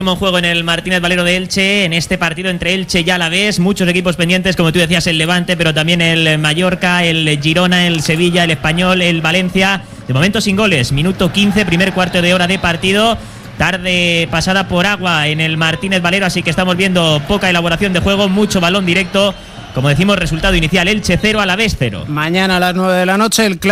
Juego en el Martínez Valero de Elche, en este partido entre Elche y Alavés, muchos equipos pendientes, como tú decías, el Levante, pero también el Mallorca, el Girona, el Sevilla, el Español, el Valencia. De momento sin goles, minuto 15, primer cuarto de hora de partido. Tarde pasada por agua en el Martínez Valero, así que estamos viendo poca elaboración de juego, mucho balón directo. Como decimos, resultado inicial, Elche 0, Alavés 0. Mañana a las 9 de la noche el